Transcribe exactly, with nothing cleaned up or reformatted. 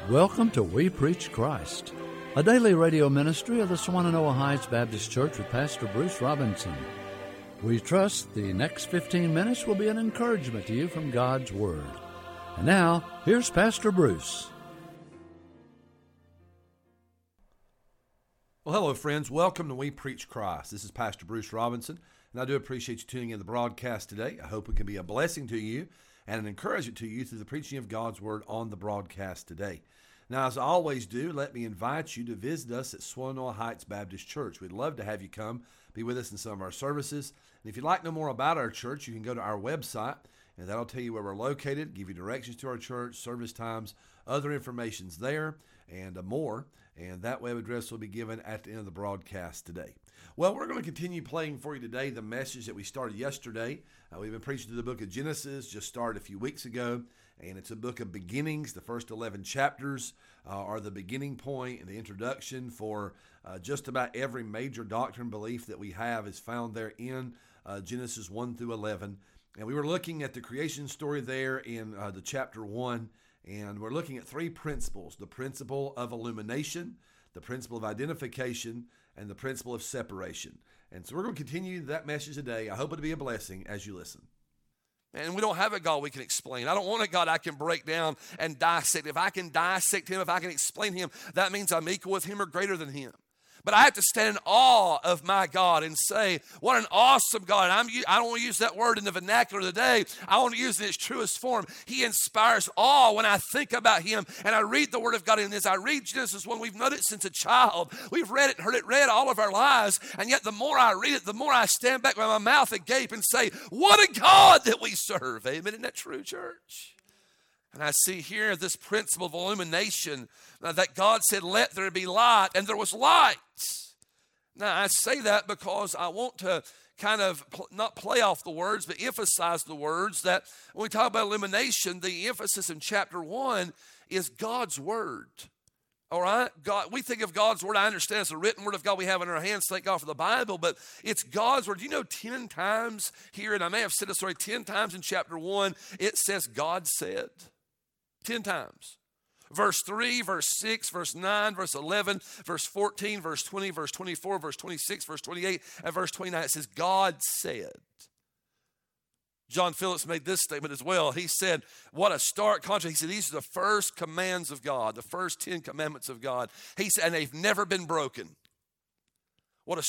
Welcome to We Preach Christ, a daily radio ministry of the Swannanoa Heights Baptist Church with Pastor Bruce Robinson. We trust the next fifteen minutes will be an encouragement to you from God's Word. And now, here's Pastor Bruce. Well, hello, friends. Welcome to We Preach Christ. This is Pastor Bruce Robinson, and I do appreciate you tuning in the broadcast today. I hope it can be a blessing to you and an encouragement to you through the preaching of God's Word on the broadcast today. Now, as I always do, let me invite you to visit us at Swannanoa Heights Baptist Church. We'd love to have you come be with us in some of our services. And if you'd like to know more about our church, you can go to our website, and that'll tell you where we're located, give you directions to our church, service times, other information's there, and uh, more. And that web address will be given at the end of the broadcast today. Well, we're going to continue playing for you today the message that we started yesterday. Uh, we've been preaching through the book of Genesis, just started a few weeks ago. And it's a book of beginnings. The first eleven chapters uh, are the beginning point and the introduction for uh, just about every major doctrine belief that we have is found there in uh, Genesis one through eleven. And we were looking at the creation story there in uh, the chapter one. And we're looking at three principles: the principle of illumination, the principle of identification, and the principle of separation. And so we're going to continue that message today. I hope it'll be a blessing as you listen. And we don't have a God we can explain. I don't want a God I can break down and dissect. If I can dissect him, if I can explain him, that means I'm equal with him or greater than him. But I have to stand in awe of my God and say, what an awesome God. And I'm, I don't want to use that word in the vernacular today. I want to use it in its truest form. He inspires awe when I think about him and I read the word of God in this. I read Genesis one. We've known it since a child. We've read it and heard it read all of our lives. And yet the more I read it, the more I stand back with my mouth agape and say, what a God that we serve. Amen. Isn't that true, church? And I see here this principle of illumination, uh, that God said, let there be light, and there was light. Now, I say that because I want to kind of pl- not play off the words, but emphasize the words that when we talk about illumination, the emphasis in chapter one is God's word. All right? God, we think of God's word, I understand it's a written word of God we have in our hands, thank God for the Bible, but it's God's word. You know, ten times here, and I may have said this already, ten times in chapter one, it says God said. Ten times. Verse three, verse six, verse nine, verse eleven, verse fourteen, verse twenty, verse twenty-four, verse twenty-six, verse twenty-eight, and verse twenty-nine. It says, God said. John Phillips made this statement as well. He said, what a stark contrast. He said, these are the first commands of God, the first ten commandments of God. He said, and they've never been broken.